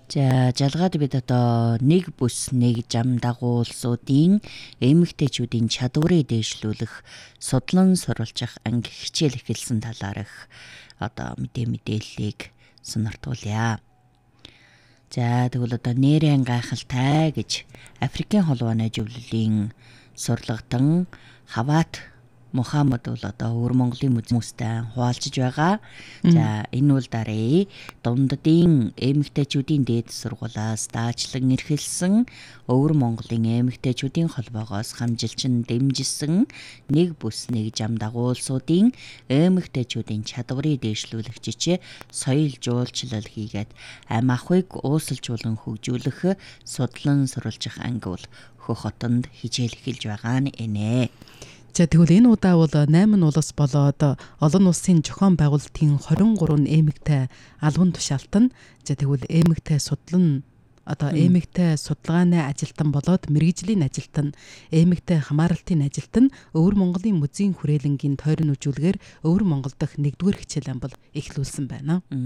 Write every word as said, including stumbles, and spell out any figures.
За жалгаад бид одоо нэг бүс нэг зам дагуулсуудын эмэгтэйчүүдийн чадварыг дээшлүүлэх судлан сурвалжих анги хичээл эхэлсэн талаарх одоо мэдээ мэдээллийг сониртуулъя. За тэгвэл одоо нэрэн гайхалтай гэж Африкийн холбооны зөвлөлийн сурлагдан Хаваат Мухаммад бол одоо өвөр Монголын хүмүүстэй хуваалцж байгаа. За энэ үл дарааи дунддын эмэгтэйчүүдийн дээд сургуулиас даачлан эрхэлсэн өвөр Монголын эмэгтэйчүүдийн холбоогоос хамжилчин дэмжсэн нэг бүс нэг зам дагуулсуудын эмэгтэйчүүдийн чадварыг дээшлүүлэх жишээ соёл жуулчлал хийгээд ам ахуйг уусалжуулан хөгжүүлэх судлан сурвалжих анги бол Хөх хотонд хичээл эхэлж байгаа нь энэ. За тэгвэл энэ удаа бол найман улс болоод олон улсын зохион байгуулалтын хорин гурван эмэгтэй албан тушаалтан за тэгвэл эмэгтэй судлан одоо эмэгтэй судалгааны ажилтан болоод мэргэжлийн ажилтан эмэгтэй хамааралтын ажилтан өвөр Монголын музейн хүрээлэнгийн тойрон үзүүлгээр өвөр Монгол дахь нэгдүгээр хичээл ам бол эхлүүлсэн байна.